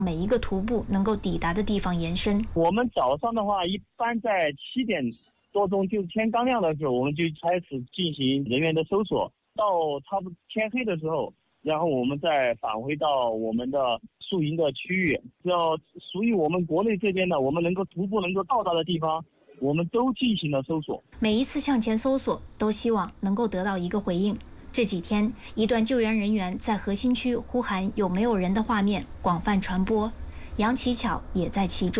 每一个徒步能够抵达的地方延伸。 我们早上的话，一般在7点多钟，就是天刚亮的时候，我们就开始进行人员的搜索，到差不多天黑的时候，然后我们再返回到我们的宿营的区域。只要属于我们国内这边的，我们能够徒步能够到达的地方，我们都进行了搜索。 每一次向前搜索，都希望能够得到一个回应。这几天，一段救援人员在核心区呼喊有没有人的画面广泛传播，杨奇巧也在其中。